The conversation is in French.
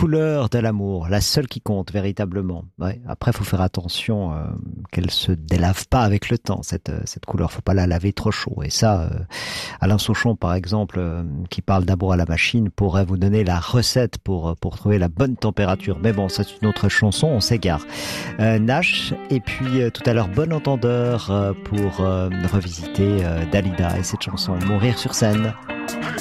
couleur de l'amour, la seule qui compte véritablement. Ouais. Après, faut faire attention qu'elle se délave pas avec le temps. Cette couleur, faut pas la laver trop chaud. Et ça, Alain Souchon, par exemple, qui parle d'amour à la machine, pourrait vous donner la recette pour trouver la bonne température. Mais bon, c'est une autre chanson, on s'égare. Nash, et puis tout à l'heure, bon entendeur pour revisiter Dalida et cette chanson Mourir sur scène.